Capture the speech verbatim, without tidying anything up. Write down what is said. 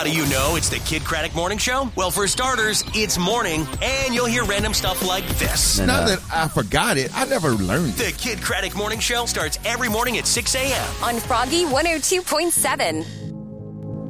do you know it's the Kid Craddock Morning Show? Well, for starters, it's morning, and you'll hear random stuff like this. Now that I forgot it, I never learned it. The Kid Craddock Morning Show starts every morning at six a.m. on Froggy one oh two point seven.